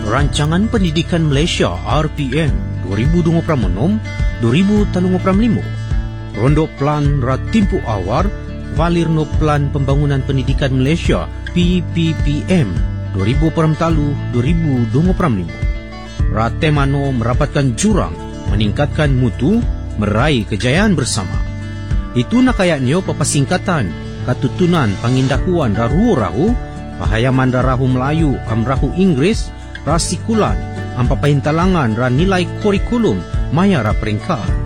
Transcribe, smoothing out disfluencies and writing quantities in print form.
Rancangan Pendidikan Malaysia RPM 2026-2035. Rondo Plan Ratimpu Awar Valir no Plan Pembangunan Pendidikan Malaysia PPPM 2025. Ratemano merapatkan jurang, meningkatkan mutu, meraih kejayaan bersama. Itu nakayaknya papasingkatan katutunan pangindahuan rahu-rahu pahayaman rahu Melayu amrahu Inggris rasikulan ampapahintalangan ra nilai kurikulum maya ra peringkat.